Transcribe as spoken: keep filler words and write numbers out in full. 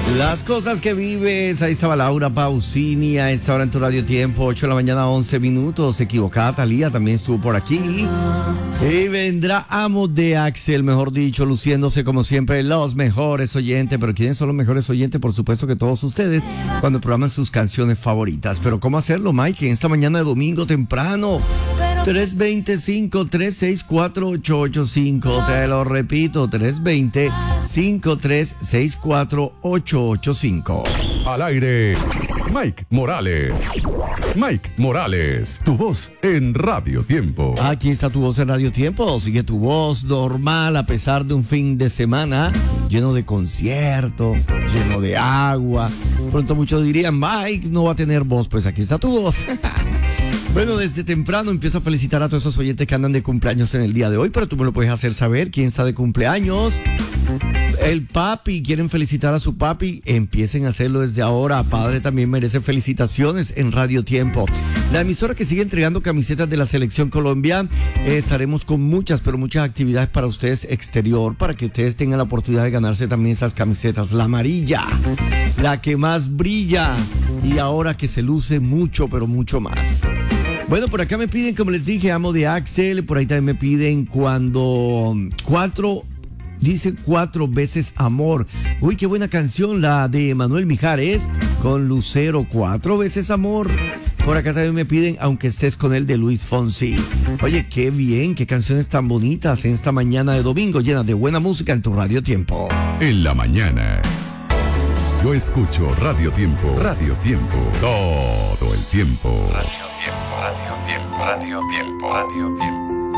Las cosas que vives, ahí estaba Laura Pausini, a esta hora en tu Radio Tiempo, ocho de la mañana, once minutos, equivocada, Talía también estuvo por aquí. Y vendrá Amo de Axel, mejor dicho, luciéndose como siempre los mejores oyentes. Pero ¿quiénes son los mejores oyentes? Por supuesto que todos ustedes, cuando programan sus canciones favoritas. Pero ¿cómo hacerlo, Mike? En esta mañana de domingo temprano, tres dos cinco, tres seis cuatro, ocho ocho cinco. Te lo repito, tres dos cero, cinco tres seis cuatro, ocho ocho cinco. Al aire, Mike Morales. Mike Morales, tu voz en Radio Tiempo. Aquí está tu voz en Radio Tiempo. Sigue tu voz normal a pesar de un fin de semana lleno de conciertos, lleno de agua. Pronto muchos dirían, Mike no va a tener voz. Pues aquí está tu voz. Bueno, desde temprano empiezo a felicitar a todos esos oyentes que andan de cumpleaños en el día de hoy, pero tú me lo puedes hacer saber quién está de cumpleaños. El papi, quieren felicitar a su papi, empiecen a hacerlo desde ahora. Padre también merece felicitaciones en Radio Tiempo. La emisora que sigue entregando camisetas de la Selección Colombia, eh, estaremos con muchas, pero muchas actividades para ustedes exterior, para que ustedes tengan la oportunidad de ganarse también esas camisetas. La amarilla, la que más brilla y ahora que se luce mucho, pero mucho más. Bueno, por acá me piden, como les dije, Amo de Axel. Por ahí también me piden cuando cuatro, dice cuatro veces amor. Uy, qué buena canción, la de Manuel Mijares con Lucero, cuatro veces amor. Por acá también me piden Aunque estés con él, de Luis Fonsi. Oye, qué bien, qué canciones tan bonitas en esta mañana de domingo llena de buena música en tu Radio Tiempo. En la mañana, yo escucho Radio Tiempo. Radio Tiempo, todo el tiempo. Radio Tiempo, Radio Tiempo, Radio Tiempo, Radio Tiempo.